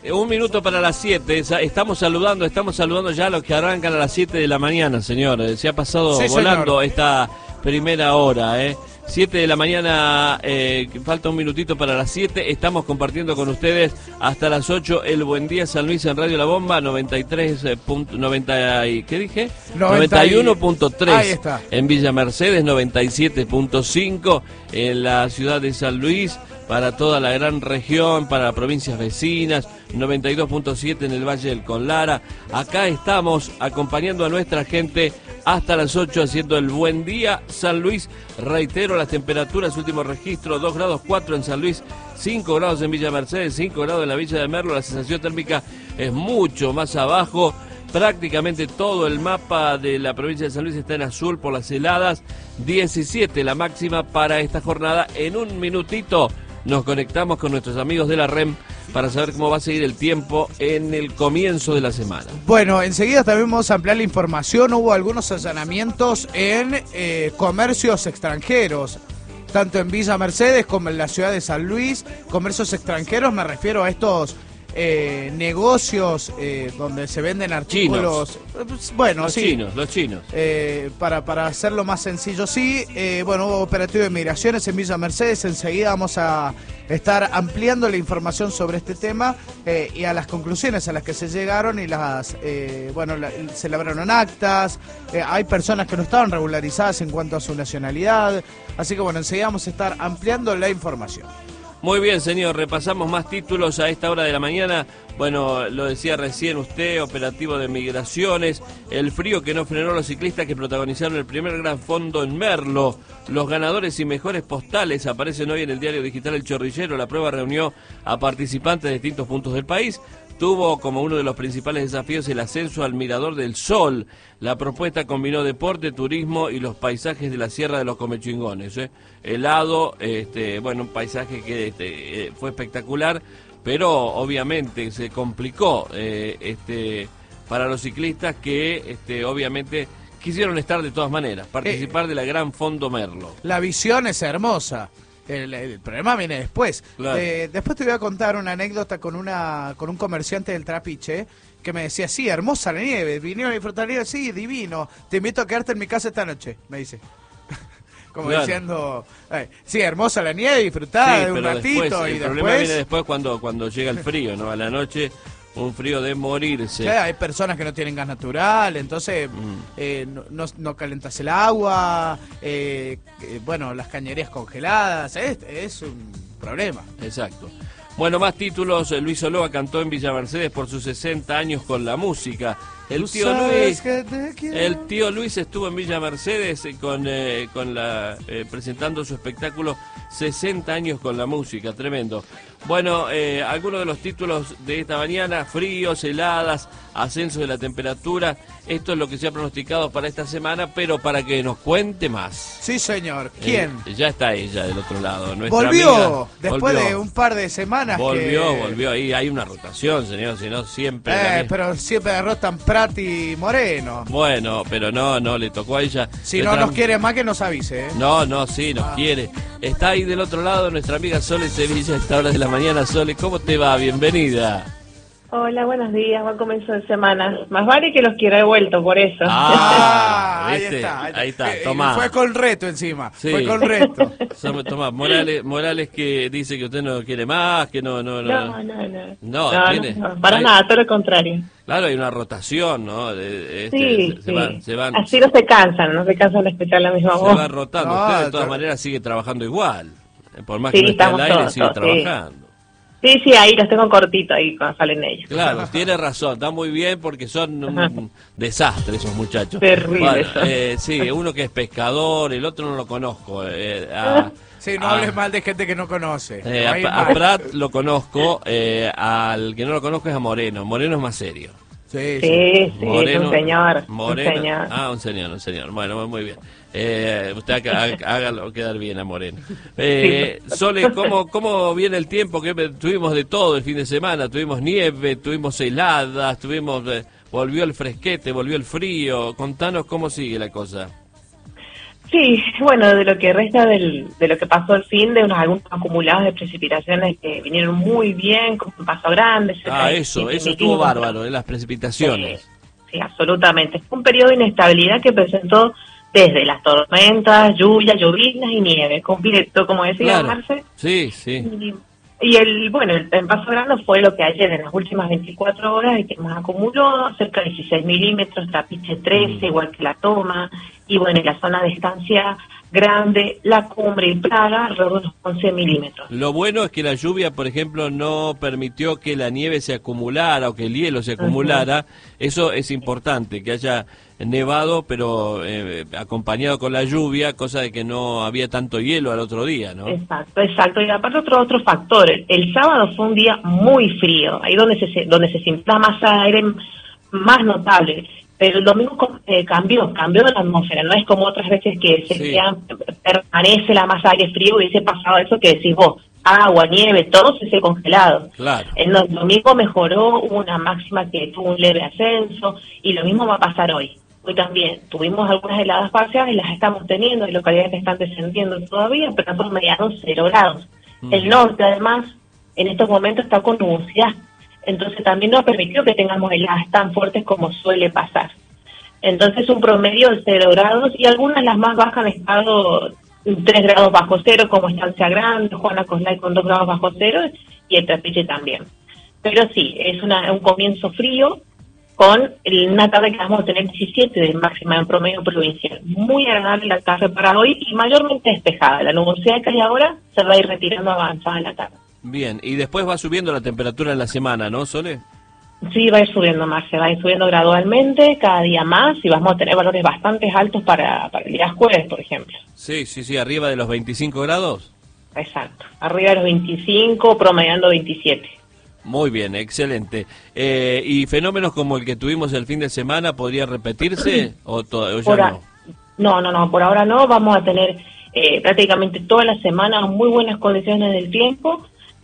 Un minuto para las 7. Estamos saludando ya a los que arrancan a las 7 de la mañana, señor. Se ha pasado volando, señor, esta primera hora, 7 de la mañana, falta un minutito para las 7. Estamos compartiendo con ustedes hasta las 8 el Buen Día San Luis en Radio La Bomba, 93.90, ¿qué dije? 91.3. Ahí está. En Villa Mercedes, 97.5 en la ciudad de San Luis, para toda la gran región, para provincias vecinas, 92.7 en el Valle del Conlara. Acá estamos acompañando a nuestra gente hasta las 8 haciendo el Buen Día San Luis. Reitero las temperaturas, último registro, 2 grados 4 en San Luis, 5 grados en Villa Mercedes, 5 grados en la Villa de Merlo. La sensación térmica es mucho más abajo. Prácticamente todo el mapa de la provincia de San Luis está en azul por las heladas. 17 la máxima para esta jornada. En un minutito nos conectamos con nuestros amigos de la REM para saber cómo va a seguir el tiempo en el comienzo de la semana. Bueno, enseguida también vamos a ampliar la información. Hubo algunos allanamientos en comercios extranjeros, tanto en Villa Mercedes como en la ciudad de San Luis. Comercios extranjeros, me refiero a estos negocios donde se venden artículos chinos. Bueno, los sí, los chinos para hacerlo más sencillo, sí. Bueno, hubo operativo de migraciones en Villa Mercedes. Enseguida vamos a estar ampliando la información sobre este tema y a las conclusiones a las que se llegaron y las se elaboraron actas. Hay personas que no estaban regularizadas en cuanto a su nacionalidad, así que bueno, enseguida vamos a estar ampliando la información. Muy bien, señor, repasamos más títulos a esta hora de la mañana. Bueno, lo decía recién usted, operativo de migraciones, el frío que no frenó a los ciclistas que protagonizaron el primer gran fondo en Merlo. Los ganadores y mejores postales aparecen hoy en el diario digital El Chorrillero. La prueba reunió a participantes de distintos puntos del país. Tuvo como uno de los principales desafíos el ascenso al Mirador del Sol. La propuesta combinó deporte, turismo y los paisajes de la Sierra de los Comechingones. Helado, un paisaje que fue espectacular, pero obviamente se complicó para los ciclistas que obviamente quisieron estar de todas maneras, participar de la Gran Fondo Merlo. La visión es hermosa. El problema viene después. Claro. Después te voy a contar una anécdota con un comerciante del Trapiche que me decía, sí, hermosa la nieve, vinieron a disfrutar la nieve, sí, divino, te invito a quedarte en mi casa esta noche, me dice. Como claro, diciendo, sí, hermosa la nieve, disfrutar de un ratito. Después, el problema viene después cuando llega el frío, ¿no? A la noche, un frío de morirse. Claro, hay personas que no tienen gas natural, entonces no calentas el agua, las cañerías congeladas, es un problema. Exacto. Bueno, más títulos. Luis Oloa cantó en Villa Mercedes por sus 60 años con la música. El tío Luis estuvo en Villa Mercedes presentando su espectáculo 60 años con la música, tremendo. Bueno, algunos de los títulos de esta mañana: fríos, heladas, ascenso de la temperatura. Esto es lo que se ha pronosticado para esta semana, pero para que nos cuente más. Sí, señor. ¿Quién? Ya está ella del otro lado. Volvió, después de un par de semanas. Volvió. Ahí hay una rotación, señor, si no siempre... pero siempre derrotan Prat y Moreno. Bueno, pero no, le tocó a ella. Si no nos quiere más, que nos avise, ¿eh? No, sí, nos quiere. Está ahí del otro lado nuestra amiga Sole Sevilla a esta hora de la mañana. Sole, ¿cómo te va? Bienvenida. Hola, buenos días, buen comienzo de semana. Más vale que los quiera de vuelto, por eso. Ahí está, Tomás. Fue con reto encima, sí. Fue con reto. Tomás, Morales que dice que usted no quiere más, que no. No, para nada, todo lo contrario. Claro, hay una rotación, ¿no? Se van. Así no se cansan de escuchar la misma voz. Se van rotando, usted de todas maneras sigue trabajando igual. Por más que no esté al aire, sigue trabajando. Sí, ahí los tengo cortitos ahí cuando salen ellos. Claro, tiene razón, está muy bien porque son un desastre esos muchachos. Terrible. Sí, uno que es pescador, el otro no lo conozco. Sí, no hables mal de gente que no conoce. A Prat lo conozco, al que no lo conozco es a Moreno. Moreno es más serio. Sí, Moreno, es un señor. Moreno, un señor. Bueno, muy bien. Usted hágalo quedar bien a Moreno. Sole, ¿cómo viene el tiempo? Que tuvimos de todo el fin de semana. Tuvimos nieve, tuvimos heladas, volvió el fresquete, volvió el frío. Contanos cómo sigue la cosa. Sí, bueno, de lo que resta de lo que pasó el fin de algunos acumulados de precipitaciones que vinieron muy bien, con un paso grande. Eso estuvo bárbaro, de las precipitaciones. Sí, absolutamente. Fue un periodo de inestabilidad que presentó desde las tormentas, lluvias, lloviznas y nieve, completo, como decía Marce. Sí. Y el paso grande fue lo que ayer, en las últimas 24 horas, el que más acumuló, cerca de 16 milímetros, Trapiche 13, igual que La Toma, y bueno, en la zona de Estancia Grande, La Cumbre y Praga, alrededor de unos 11 milímetros. Lo bueno es que la lluvia, por ejemplo, no permitió que la nieve se acumulara o que el hielo se acumulara. Eso es importante, que haya nevado, pero acompañado con la lluvia, cosa de que no había tanto hielo al otro día, ¿no? Exacto. Y aparte otro factor, el sábado fue un día muy frío, ahí donde se sintió la masa de aire más notable. Pero el domingo cambió la atmósfera, no es como otras veces que permanece la masa de aire frío, hubiese pasado eso que decís vos, agua, nieve, todo se congelado. Claro. El domingo mejoró, hubo una máxima que tuvo un leve ascenso, y lo mismo va a pasar hoy. Hoy también tuvimos algunas heladas parciales, las estamos teniendo, hay localidades que están descendiendo todavía, pero están promediando 0 grados. El norte, además, en estos momentos está con nubosidad. Entonces también no ha permitido que tengamos heladas tan fuertes como suele pasar. Entonces un promedio de 0 grados, y algunas, las más bajas, han estado 3 grados bajo cero, como Estancia Grande, Juana Coslay con 2 grados bajo cero, y el Trapiche también. Pero sí, es un comienzo frío, con una tarde que vamos a tener 17 de máxima en promedio provincial. Muy agradable la tarde para hoy y mayormente despejada. La nubosidad que hay ahora se va a ir retirando avanzada en la tarde. Bien, y después va subiendo la temperatura en la semana, ¿no, Sole? Sí, va a ir subiendo más, se va a ir subiendo gradualmente, cada día más, y vamos a tener valores bastante altos para el día jueves, por ejemplo. Sí, arriba de los 25 grados. Exacto, arriba de los 25, promediando 27. Muy bien, excelente. ¿Y fenómenos como el que tuvimos el fin de semana podrían repetirse o ya no? No, por ahora no, vamos a tener prácticamente toda la semana muy buenas condiciones del tiempo,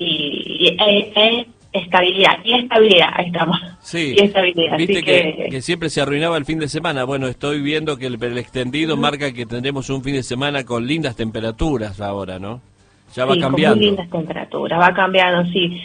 y estabilidad, ahí estamos. Sí, y estabilidad. Viste así que siempre se arruinaba el fin de semana. Bueno, estoy viendo que el extendido marca que tendremos un fin de semana con lindas temperaturas ahora, ¿no? Ya va cambiando. Con muy lindas temperaturas, va cambiando, sí.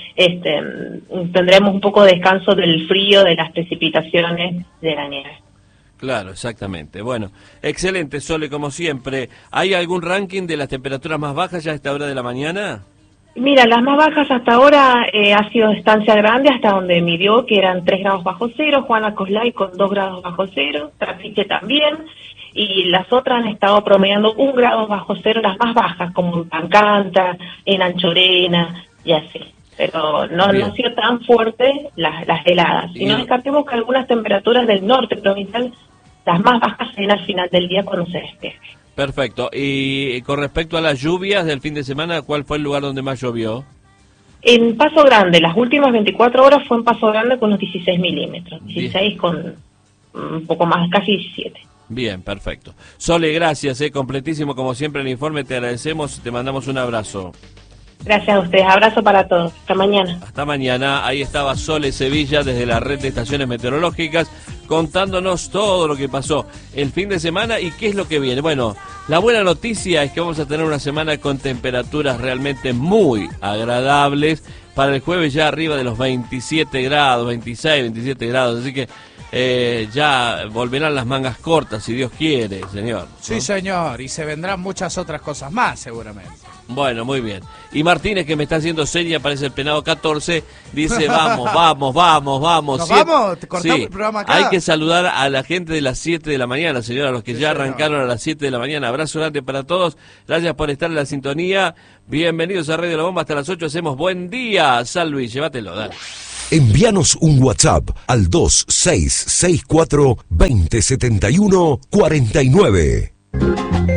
Tendremos un poco de descanso del frío, de las precipitaciones, de la nieve. Claro, exactamente. Bueno, excelente, Sole, como siempre. ¿Hay algún ranking de las temperaturas más bajas ya a esta hora de la mañana? Mira, las más bajas hasta ahora ha sido Estancia Grande, hasta donde midió, que eran 3 grados bajo cero, Juana Coslay con 2 grados bajo cero, Trapiche también, y las otras han estado promediando 1 grado bajo cero, las más bajas, como en Pancanta, en Anchorena, y así. Pero no han sido tan fuertes las heladas. Y no descartemos que algunas temperaturas del norte provincial, las más bajas, sean al final del día cuando se despeje. Perfecto. Y con respecto a las lluvias del fin de semana, ¿cuál fue el lugar donde más llovió? En Paso Grande, las últimas 24 horas fue en Paso Grande con unos 16 milímetros. 16 con un poco más, casi 17. Bien, perfecto. Sole, gracias, completísimo como siempre el informe, te agradecemos, te mandamos un abrazo. Gracias a ustedes, abrazo para todos, hasta mañana. Hasta mañana, ahí estaba Sole Sevilla desde la red de estaciones meteorológicas contándonos todo lo que pasó el fin de semana y qué es lo que viene. Bueno, la buena noticia es que vamos a tener una semana con temperaturas realmente muy agradables, para el jueves ya arriba de los 27 grados, 26, 27 grados, así que ya volverán las mangas cortas, si Dios quiere, señor, ¿no? Sí, señor, y se vendrán muchas otras cosas más, seguramente. Bueno, muy bien. Y Martínez, que me está haciendo seña, parece el penado 14, dice, vamos. ¿Nos vamos? ¿Te cortamos el programa acá? Hay que saludar a la gente de las 7 de la mañana, señora, a los que ya arrancaron a las 7 de la mañana. Abrazo grande para todos. Gracias por estar en la sintonía. Bienvenidos a Radio La Bomba. Hasta las 8 hacemos Buen Día. San Luis, llévatelo, dale. Envíanos un WhatsApp al 2664 2071 49.